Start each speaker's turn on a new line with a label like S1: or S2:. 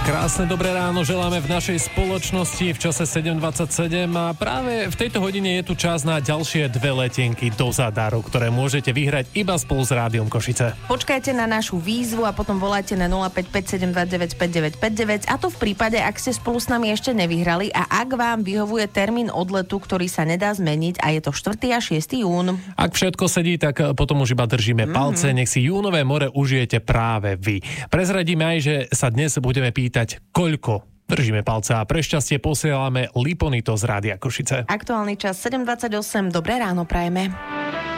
S1: Krásne dobré ráno želáme v našej spoločnosti v čase 7.27 a práve v tejto hodine je tu čas na ďalšie 2 letenky do Zadaru, ktoré môžete vyhrať iba spolu s Rádiom Košice.
S2: Počkajte na našu výzvu a potom voláte na 055 729 5959 a to v prípade, ak ste spolu s nami ešte nevyhrali a ak vám vyhovuje termín odletu, ktorý sa nedá zmeniť a je to 4. a 6. jún.
S1: Ak všetko sedí, tak potom už iba držíme palce, nech si júnové more užijete práve vy. Prezradíme aj, že sa dnes budeme pýtať koľko. Držíme palce a pre šťastie posielame Liponito z Rádia Košice.
S2: Aktuálny čas 7.28, dobré ráno prajeme.